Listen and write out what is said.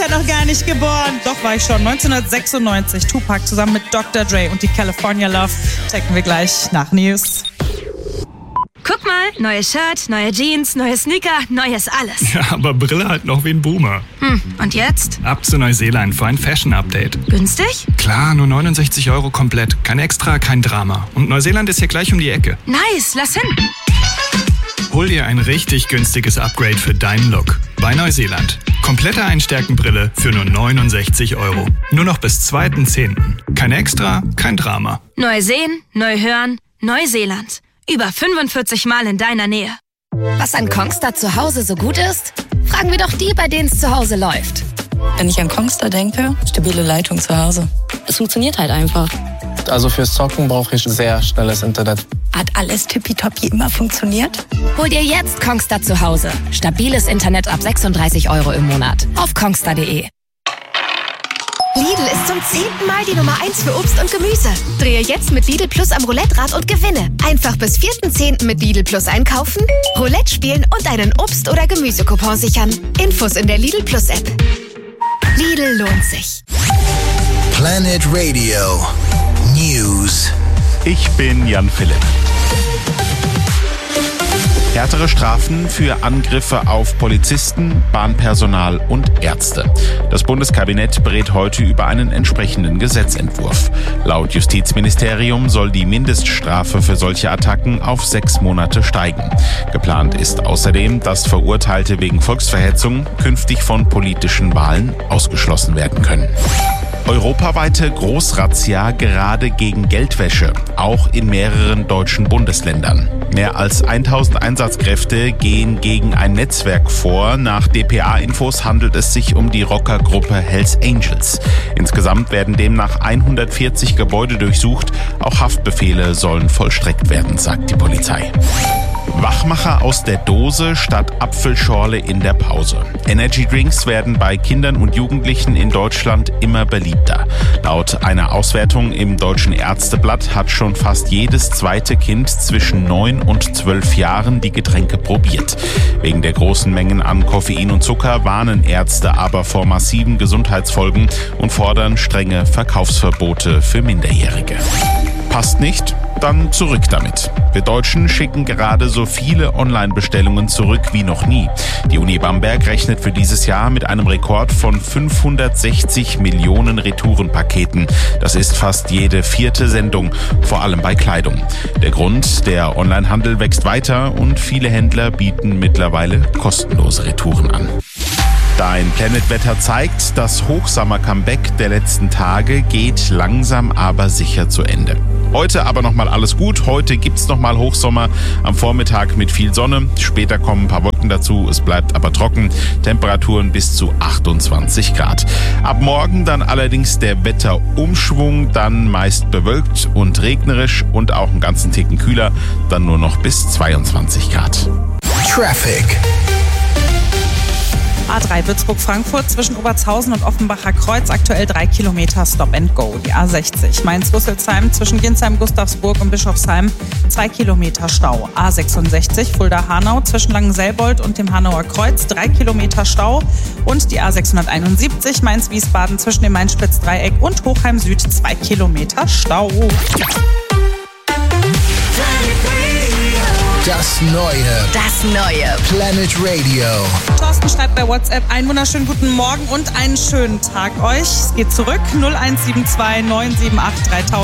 noch gar nicht geboren. Doch war ich schon. 1996. Tupac zusammen mit Dr. Dre und die California Love. Checken wir gleich nach News. Guck mal, neues Shirt, neue Jeans, neue Sneaker, neues alles. Ja, aber Brille halt noch wie ein Boomer. Und jetzt? Ab zu Neuseeland für ein Fashion-Update. Günstig? Klar, nur 69 € komplett. Kein Extra, kein Drama. Und Neuseeland ist hier gleich um die Ecke. Nice, lass hin. Hol dir ein richtig günstiges Upgrade für deinen Look. Bei Neuseeland. Komplette Einstärkenbrille für nur 69 €. Nur noch bis 2.10. Kein Extra, kein Drama. Neu sehen, neu hören, Neuseeland. Über 45 Mal in deiner Nähe. Was an Kongstar zu Hause so gut ist? Fragen wir doch die, bei denen es zu Hause läuft. Wenn ich an Kongstar denke, stabile Leitung zu Hause. Es funktioniert halt einfach. Also fürs Zocken brauche ich sehr schnelles Internet. Hat alles tippitoppi immer funktioniert? Hol dir jetzt Kongstar zu Hause. Stabiles Internet ab 36 € im Monat. Auf kongstar.de. Lidl ist zum 10. Mal die Nummer 1 für Obst und Gemüse. Drehe jetzt mit Lidl Plus am Roulette-Rad und gewinne. Einfach bis 4.10. mit Lidl Plus einkaufen, Roulette spielen und einen Obst- oder Gemüsecoupon sichern. Infos in der Lidl Plus App. Lidl lohnt sich. Planet Radio News. Ich bin Jan Philipp. Härtere Strafen für Angriffe auf Polizisten, Bahnpersonal und Ärzte. Das Bundeskabinett berät heute über einen entsprechenden Gesetzentwurf. Laut Justizministerium soll die Mindeststrafe für solche Attacken auf 6 Monate steigen. Geplant ist außerdem, dass Verurteilte wegen Volksverhetzung künftig von politischen Wahlen ausgeschlossen werden können. Europaweite Großrazzia gerade gegen Geldwäsche, auch in mehreren deutschen Bundesländern. Mehr als 1000 Einsatzkräfte gehen gegen ein Netzwerk vor. Nach dpa-Infos handelt es sich um die Rockergruppe Hells Angels. Insgesamt werden demnach 140 Gebäude durchsucht. Auch Haftbefehle sollen vollstreckt werden, sagt die Polizei. Wachmacher aus der Dose statt Apfelschorle in der Pause. Energydrinks werden bei Kindern und Jugendlichen in Deutschland immer beliebter. Laut einer Auswertung im Deutschen Ärzteblatt hat schon fast jedes zweite Kind zwischen 9 und 12 Jahren die Getränke probiert. Wegen der großen Mengen an Koffein und Zucker warnen Ärzte aber vor massiven Gesundheitsfolgen und fordern strenge Verkaufsverbote für Minderjährige. Passt nicht? Dann zurück damit. Wir Deutschen schicken gerade so viele Online-Bestellungen zurück wie noch nie. Die Uni Bamberg rechnet für dieses Jahr mit einem Rekord von 560 Millionen Retourenpaketen. Das ist fast jede 4. Sendung, vor allem bei Kleidung. Der Grund, der Onlinehandel wächst weiter und viele Händler bieten mittlerweile kostenlose Retouren an. Dein Planet-Wetter zeigt, das Hochsommer-Comeback der letzten Tage geht langsam aber sicher zu Ende. Heute aber nochmal alles gut. Heute gibt's nochmal Hochsommer am Vormittag mit viel Sonne. Später kommen ein paar Wolken dazu. Es bleibt aber trocken. Temperaturen bis zu 28 Grad. Ab morgen dann allerdings der Wetterumschwung. Dann meist bewölkt und regnerisch und auch einen ganzen Ticken kühler. Dann nur noch bis 22 Grad. Traffic. A3 Würzburg-Frankfurt zwischen Obertshausen und Offenbacher Kreuz aktuell 3 Kilometer Stop and Go. Die A60 Mainz-Rüsselsheim zwischen Ginsheim-Gustavsburg und Bischofsheim 2 Kilometer Stau. A66 Fulda-Hanau zwischen Langenselbold und dem Hanauer Kreuz 3 Kilometer Stau. Und die A671 Mainz-Wiesbaden zwischen dem Main-Spitz-Dreieck und Hochheim-Süd 2 Kilometer Stau. Das neue Planet Radio. Thorsten schreibt bei WhatsApp: einen wunderschönen guten Morgen und einen schönen Tag euch. Es geht zurück 0172 978 3000.